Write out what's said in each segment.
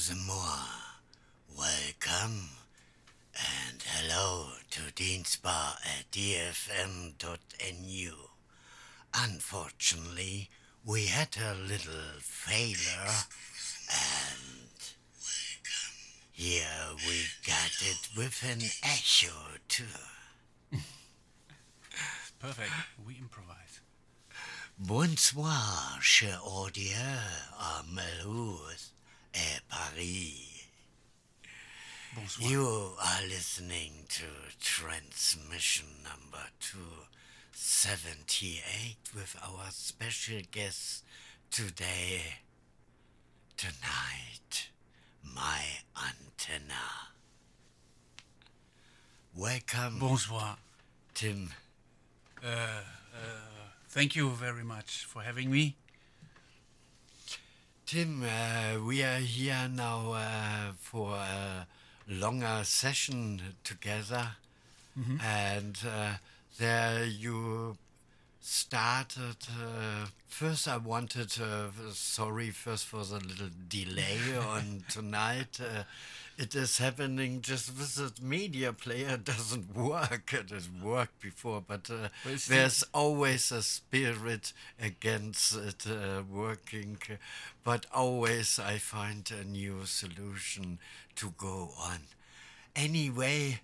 once more, welcome and hello to Dienstbar at dfm.nu. Unfortunately, we had a little failure and here we got it with an echo too. Perfect. We improvise. Bonsoir, chers auditeurs à Melhouse et Paris. Bonsoir. You are listening to transmission number 278 with our special guest tonight, my antenna. Welcome, Bonsoir. Tim. Thank you very much for having me. Tim, we are here now for a longer session together, and there you started. First, I wanted. Sorry, first for the little delay on tonight. It is happening just with the media player doesn't work. It has worked before, but there's always a spirit against it working. But always I find a new solution to go on. Anyway,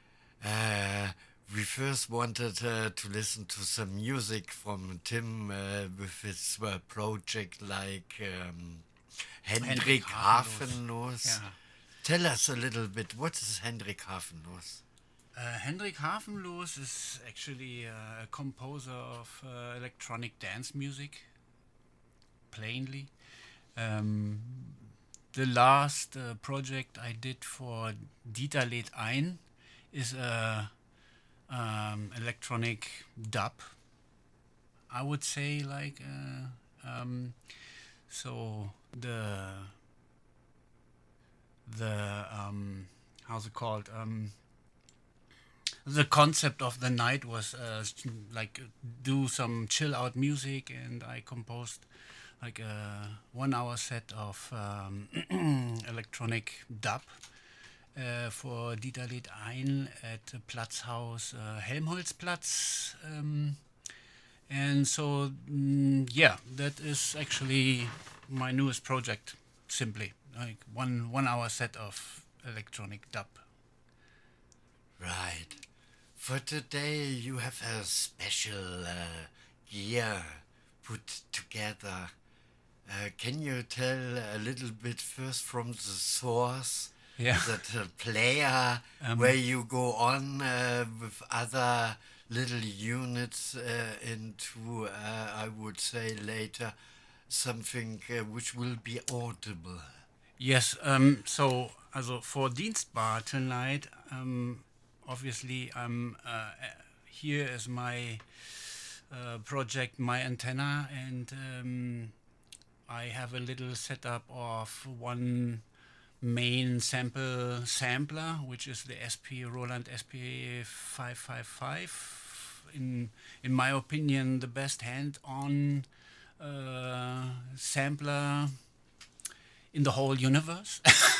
we first wanted to listen to some music from Tim with his project like Hendrik Hafenlos. Yeah. Tell us a little bit, what is Hendrik Hafenlos? Hendrik Hafenlos is actually a composer of electronic dance music, plainly. The last project I did for Dieter lädt ein is a electronic dub, I would say, like so the how's it called, the concept of the night was like do some chill out music, and I composed like a 1 hour set of electronic dub for Dieter lädt ein at Platzhaus Helmholtzplatz, and so yeah, that is actually my newest project, simply like one hour set of electronic dub. Right. For today you have a special gear put together. Can you tell a little bit first from the source? Yeah. That player where you go on with other little units into, I would say later, something which will be audible. Yes, so also for Dienstbar tonight, obviously I'm here as my project, my antenna, and I have a little setup of one main sampler, which is the Roland SP 555. In my opinion, the best hand-on sampler in the whole universe.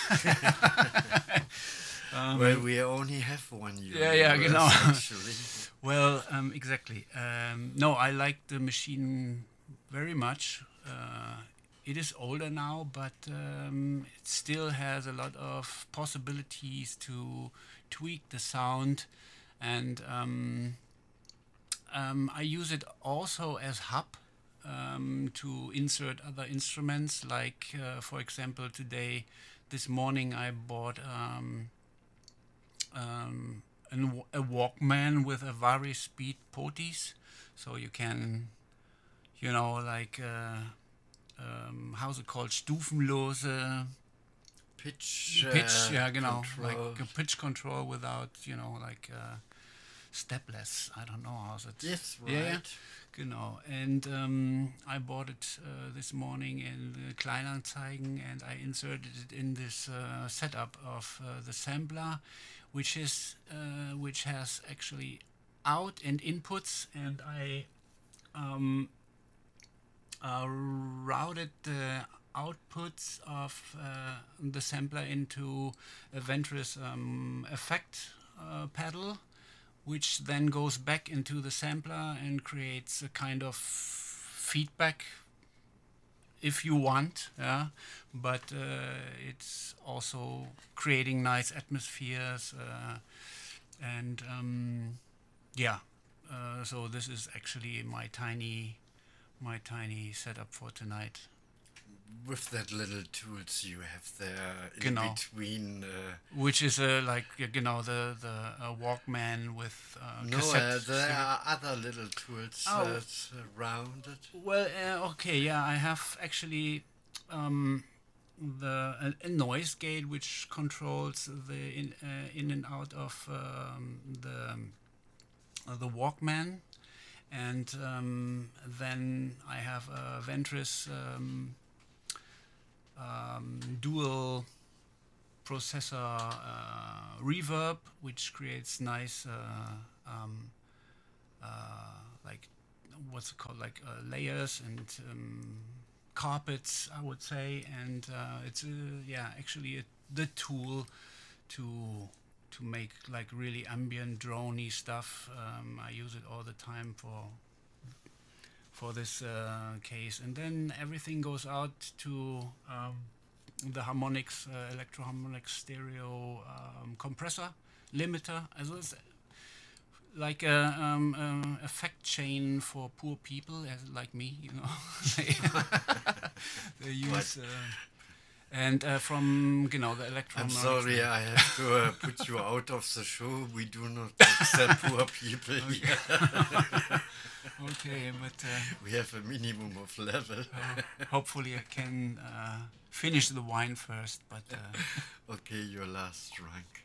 Well, we only have one universe, yeah, genau. actually. Well, exactly. No, I like the machine very much. It is older now, but it still has a lot of possibilities to tweak the sound, and I use it also as hub to insert other instruments. Like, for example, this morning, I bought a Walkman with a Vari-Speed Potis, so you can, like, how's it called? Stufenlose Pitch, yeah, genau, control. like a pitch control without, like stepless. I don't know how's it. Yes, right. Yeah. Genau, and I bought it this morning in Kleinanzeigen, and I inserted it in this setup of the sampler, which has actually out and inputs, and I routed the outputs of the sampler into a Ventris effect pedal, which then goes back into the sampler and creates a kind of feedback if you want, yeah. But it's also creating nice atmospheres and yeah. So this is actually my tiny setup for tonight. With that little tools you have there in Genau. between. Which is like the Walkman with No, cassette. there are other little tools Oh. around it. Well, okay, yeah, I have actually a noise gate which controls the in and out of the Walkman, and then I have a Ventris dual processor reverb, which creates nice like what's it called, like layers and carpets, I would say, and it's actually the tool to make like really ambient droney stuff. I use it all the time for this case, and then everything goes out to the harmonics, electro-harmonics stereo compressor limiter, as well as like a effect chain for poor people like me, you know. They use and from the I'm electro-harmonics. sorry, I have to put you out of the show. We do not accept poor people here. Okay, but We have a minimum of level. hopefully I can finish the wine first. But Okay, your last drink.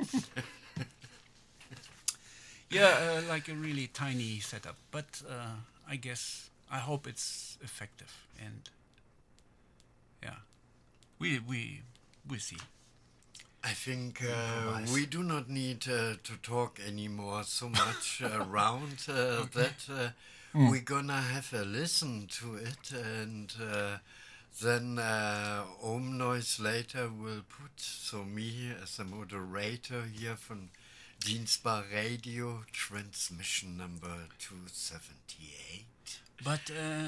yeah, like a really tiny setup. But I hope it's effective, and yeah, we see. I think Otherwise. we do not need to talk anymore so much around that. We're gonna have a listen to it, and then Om Noise later will put, so me as a moderator here from Dienstbar Radio, transmission number 278. But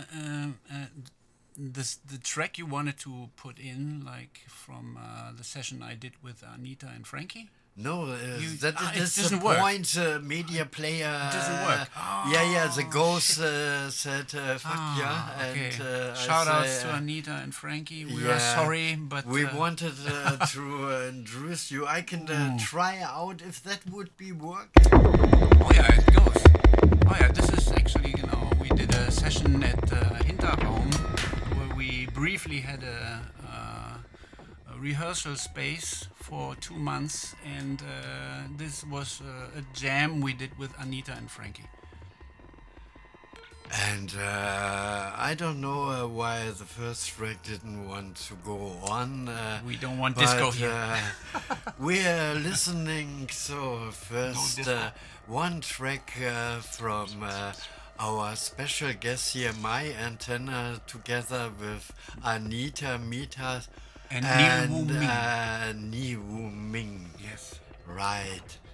the track you wanted to put in, like from the session I did with Anita and Frankie. No, You- that it is the doesn't work. point. Media player It doesn't work. Yeah, the ghost said fuck yeah, Okay. and Shout I outs say, to Anita and Frankie. We yeah, are sorry, but we wanted to introduce you. I can try out if that would be working. oh yeah, it goes. Oh yeah, this is actually, we did a session at Hinterraum where we briefly had a rehearsal space for 2 months, and this was a jam we did with Anita and Frankie. And I don't know why the first track didn't want to go on. We don't want but, disco here. We're listening, so first disco. one track from our special guest here, My Antenna, together with Anita Mita And Ni Wu Ming. Ni Wu Ming. Yes. Right.